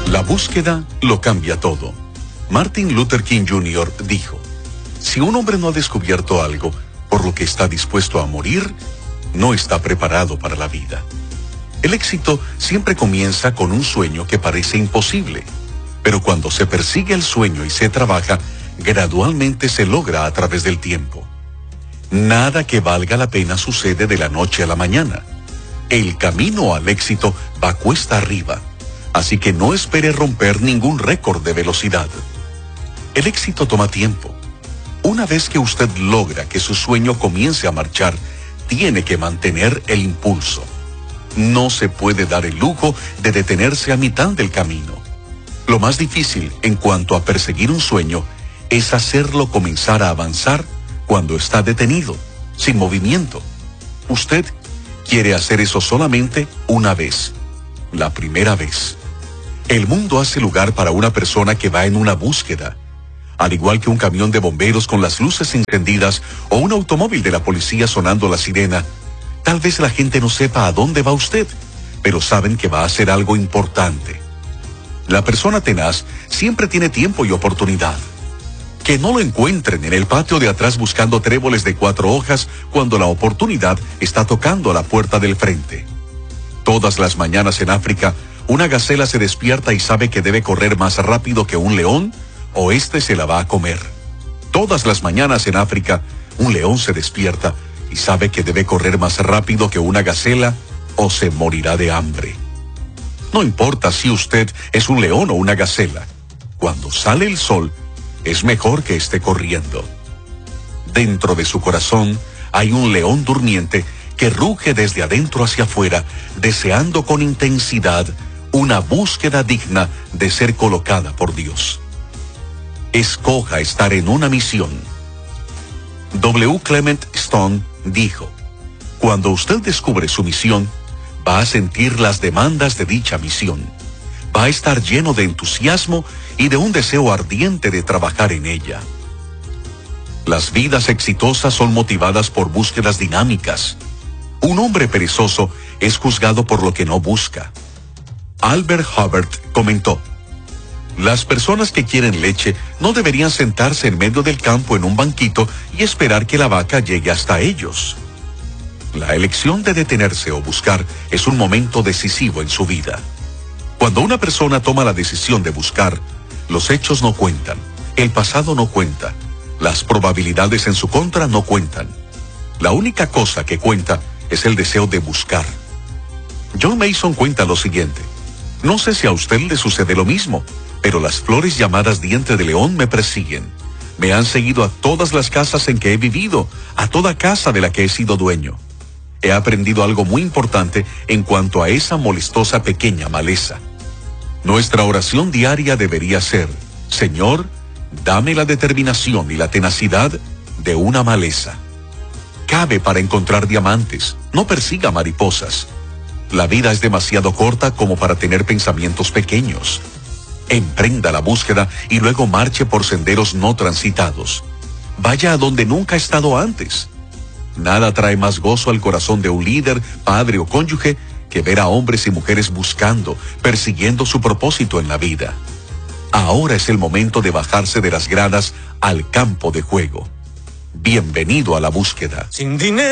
La búsqueda lo cambia todo. Martin Luther King Jr. dijo: si un hombre no ha descubierto algo por lo que está dispuesto a morir, no está preparado para la vida. El éxito siempre comienza con un sueño que parece imposible, pero cuando se persigue el sueño y se trabaja, gradualmente se logra a través del tiempo. Nada que valga la pena sucede de la noche a la mañana. El camino al éxito va cuesta arriba, así que no espere romper ningún récord de velocidad. El éxito toma tiempo. Una vez que usted logra que su sueño comience a marchar, tiene que mantener el impulso. No se puede dar el lujo de detenerse a mitad del camino. Lo más difícil en cuanto a perseguir un sueño es hacerlo comenzar a avanzar cuando está detenido, sin movimiento. Usted quiere hacer eso solamente una vez, la primera vez. El mundo hace lugar para una persona que va en una búsqueda. Al igual que un camión de bomberos con las luces encendidas o un automóvil de la policía sonando la sirena, tal vez la gente no sepa a dónde va usted, pero saben que va a hacer algo importante. La persona tenaz siempre tiene tiempo y oportunidad. Que no lo encuentren en el patio de atrás buscando tréboles de 4 hojas cuando la oportunidad está tocando a la puerta del frente. Todas las mañanas en África, una gacela se despierta y sabe que debe correr más rápido que un león o este se la va a comer. Todas las mañanas en África, un león se despierta y sabe que debe correr más rápido que una gacela o se morirá de hambre. No importa si usted es un león o una gacela, cuando sale el sol, es mejor que esté corriendo. Dentro de su corazón hay un león durmiente que ruge desde adentro hacia afuera, deseando con intensidad una búsqueda digna de ser colocada por Dios. Escoja estar en una misión. W. Clement Stone dijo: cuando usted descubre su misión, va a sentir las demandas de dicha misión. Va a estar lleno de entusiasmo y de un deseo ardiente de trabajar en ella. Las vidas exitosas son motivadas por búsquedas dinámicas. Un hombre perezoso es juzgado por lo que no busca. Albert Hubbard comentó: las personas que quieren leche no deberían sentarse en medio del campo en un banquito y esperar que la vaca llegue hasta ellos. La elección de detenerse o buscar es un momento decisivo en su vida. Cuando una persona toma la decisión de buscar, los hechos no cuentan, el pasado no cuenta, las probabilidades en su contra no cuentan. La única cosa que cuenta es el deseo de buscar. John Mason cuenta lo siguiente: no sé si a usted le sucede lo mismo, pero las flores llamadas diente de león me persiguen. Me han seguido a todas las casas en que he vivido, a toda casa de la que he sido dueño. He aprendido algo muy importante en cuanto a esa molestosa pequeña maleza. Nuestra oración diaria debería ser: Señor, dame la determinación y la tenacidad de una maleza. Cabe para encontrar diamantes, no persiga mariposas. La vida es demasiado corta como para tener pensamientos pequeños. Emprenda la búsqueda y luego marche por senderos no transitados. Vaya a donde nunca ha estado antes. Nada trae más gozo al corazón de un líder, padre o cónyuge que ver a hombres y mujeres buscando, persiguiendo su propósito en la vida. Ahora es el momento de bajarse de las gradas al campo de juego. Bienvenido a la búsqueda. Sin dinero.